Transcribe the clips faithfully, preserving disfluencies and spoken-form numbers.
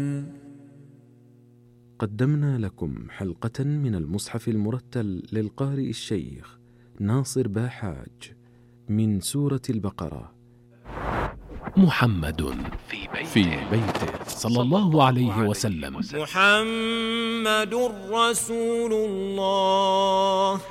قدمنا لكم حلقة من المصحف المرتل للقارئ الشيخ ناصر باحاج من سورة البقرة. محمد في بيته, في بيته صلى الله عليه وسلم. محمد رسول الله.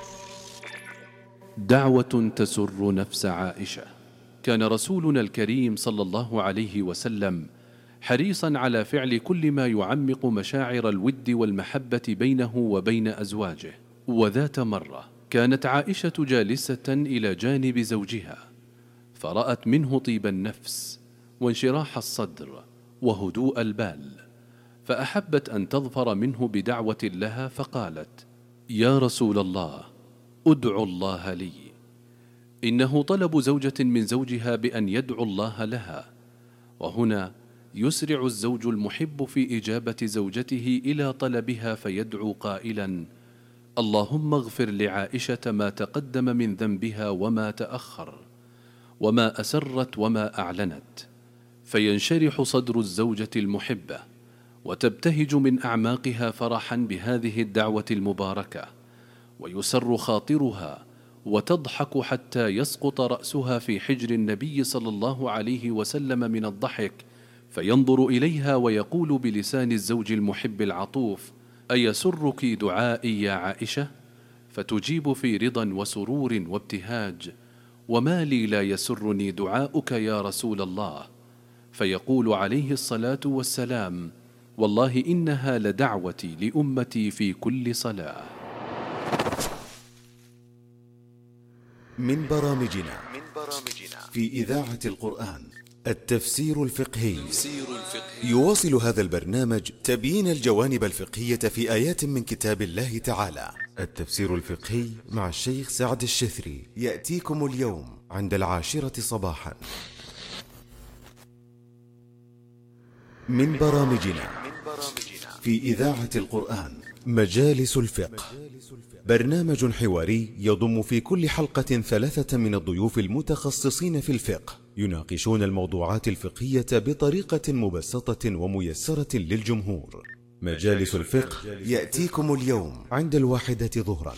دعوة تسر نفس عائشة. كان رسولنا الكريم صلى الله عليه وسلم حريصا على فعل كل ما يعمق مشاعر الود والمحبة بينه وبين أزواجه. وذات مرة كانت عائشة جالسة إلى جانب زوجها، فرأت منه طيب النفس وانشراح الصدر وهدوء البال، فأحبت أن تظفر منه بدعوة لها، فقالت: يا رسول الله، أدعو الله لي. إنه طلب زوجة من زوجها بأن يدعو الله لها. وهنا يسرع الزوج المحب في إجابة زوجته إلى طلبها فيدعو قائلا: اللهم اغفر لعائشة ما تقدم من ذنبها وما تأخر، وما أسرت وما أعلنت. فينشرح صدر الزوجة المحبة وتبتهج من أعماقها فرحا بهذه الدعوة المباركة، ويسر خاطرها وتضحك حتى يسقط رأسها في حجر النبي صلى الله عليه وسلم من الضحك، فينظر إليها ويقول بلسان الزوج المحب العطوف: أيسرك دعائي يا عائشة؟ فتجيب في رضا وسرور وابتهاج: وما لي لا يسرني دعاؤك يا رسول الله؟ فيقول عليه الصلاة والسلام: والله إنها لدعوتي لأمتي في كل صلاة. من برامجنا في إذاعة القرآن التفسير الفقهي. يواصل هذا البرنامج تبيين الجوانب الفقهية في آيات من كتاب الله تعالى. التفسير الفقهي مع الشيخ سعد الشثري يأتيكم اليوم عند العاشرة صباحا. من برامجنا في إذاعة القرآن مجالس الفقه، برنامج حواري يضم في كل حلقة ثلاثة من الضيوف المتخصصين في الفقه، يناقشون الموضوعات الفقهية بطريقة مبسطة وميسرة للجمهور. مجالس الفقه يأتيكم اليوم عند الواحدة ظهرا.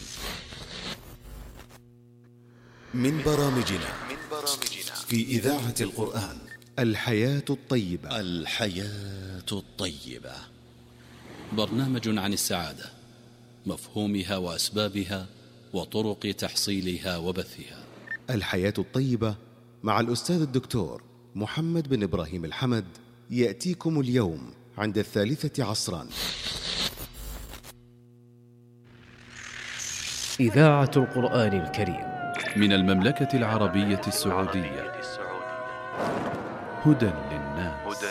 من برامجنا في إذاعة القرآن الحياة الطيبة. الحياة الطيبة برنامج عن السعادة، مفهومها وأسبابها وطرق تحصيلها وبثها. الحياة الطيبة مع الأستاذ الدكتور محمد بن إبراهيم الحمد يأتيكم اليوم عند الثالثة عصرا. إذاعة القرآن الكريم من المملكة العربية السعودية. هدى للناس.